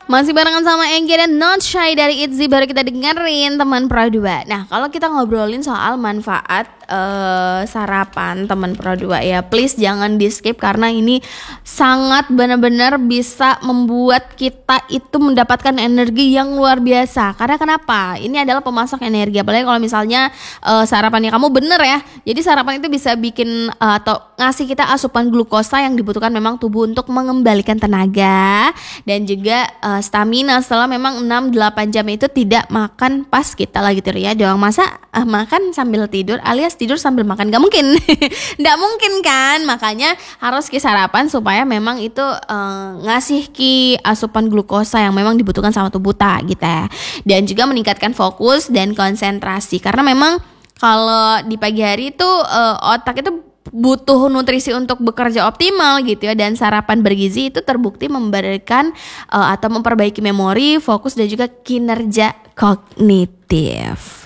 Masih barengan sama Engge dan Not Shy dari Itzy. Baru kita dengerin teman Pro 2. Nah, kalau kita ngobrolin soal manfaat sarapan teman Pro 2 ya, please jangan di skip karena ini sangat benar-benar bisa membuat kita itu mendapatkan energi yang luar biasa. Karena kenapa? Ini adalah pemasak energi. Apalagi kalau misalnya sarapannya kamu bener ya. Jadi sarapan itu bisa bikin atau ngasih kita asupan glukosa yang dibutuhkan memang tubuh untuk mengembalikan tenaga dan juga stamina setelah memang 6-8 jam itu tidak makan pas kita lagi tidur ya. Doang masa makan sambil tidur alias tidur sambil makan, gak mungkin. Gak mungkin kan, makanya harus ki sarapan supaya memang itu ngasih ki asupan glukosa yang memang dibutuhkan sama tubuh gitu ya. Dan juga meningkatkan fokus dan konsentrasi karena memang kalau di pagi hari itu otak itu butuh nutrisi untuk bekerja optimal gitu ya, dan sarapan bergizi itu terbukti memberikan atau memperbaiki memori, fokus dan juga kinerja kognitif.